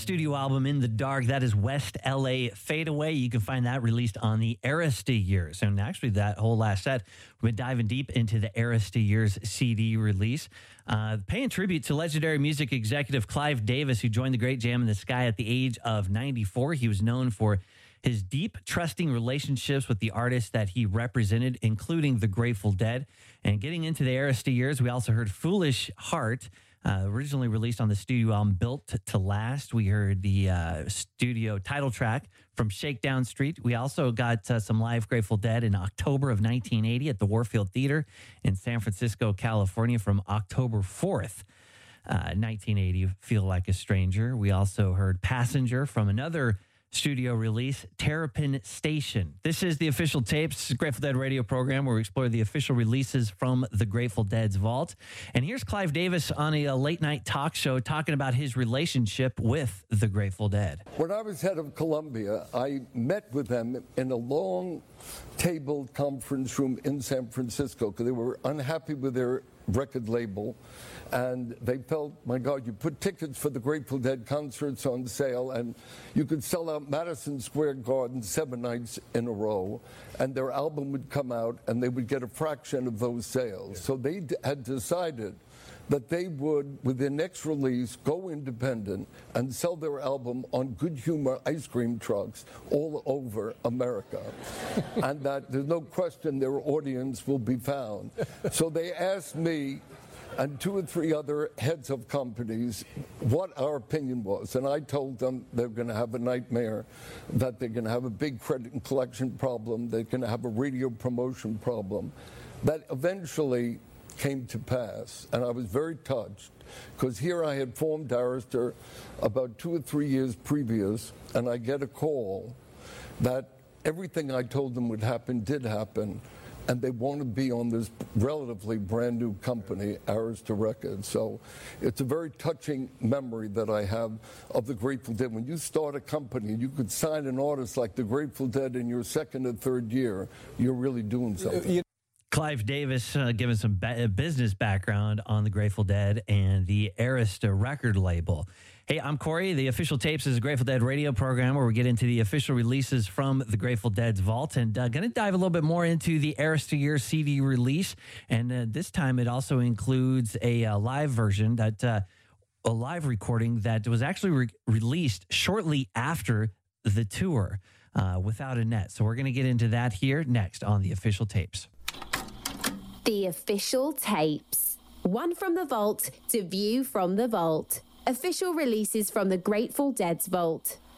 studio album In the Dark. That is West LA Fadeaway. You can find that released on the Arista Years. And actually, that whole last set, we've been diving deep into the Arista Years CD release. Paying tribute to legendary music executive Clive Davis, who joined the Great Jam in the Sky at the age of 94. He was known for his deep, trusting relationships with the artists that he represented, including the Grateful Dead. And getting into the Arista Years, we also heard Foolish Heart, originally released on the studio album Built to Last. We heard the studio title track from Shakedown Street. We also got some live Grateful Dead in October of 1980 at the Warfield Theater in San Francisco, California from October 4th. 1980, Feel Like a Stranger. We also heard Passenger from another studio release, Terrapin Station. This is the Official Tapes Grateful Dead radio program where we explore the official releases from the Grateful Dead's vault. And here's Clive Davis on a late night talk show talking about his relationship with the Grateful Dead. When I was head of Columbia, I met with them in a long tabled conference room in San Francisco because they were unhappy with their record label, and they felt, my God, you put tickets for the Grateful Dead concerts on sale and you could sell out Madison Square Garden 7 nights in a row, and their album would come out and they would get a fraction of those sales. So they had decided that they would, with their next release, go independent and sell their album on Good Humor ice cream trucks all over America. And that there's no question their audience will be found. So they asked me and 2 or 3 other heads of companies what our opinion was. And I told them they're going to have a nightmare, that they're going to have a big credit and collection problem, they're going to have a radio promotion problem. That eventually came to pass, and I was very touched because here I had formed Arista about 2 or 3 years previous, and I get a call that everything I told them would happen did happen, and they want to be on this relatively brand new company, Arista Records. So it's a very touching memory that I have of the Grateful Dead. When you start a company, you could sign an artist like the Grateful Dead in your 2nd or 3rd year, you're really doing something. Clive Davis giving some business background on the Grateful Dead and the Arista record label. Hey, I'm Corey. The Official Tapes is a Grateful Dead radio program where we get into the official releases from the Grateful Dead's vault, and going to dive a little bit more into the Arista Year CD release. And this time it also includes a live version, that a live recording that was actually released shortly after the tour, Without a Net. So we're going to get into that here next on the Official Tapes. The Official Tapes. One from the vault to view from the vault. Official releases from the Grateful Dead's vault.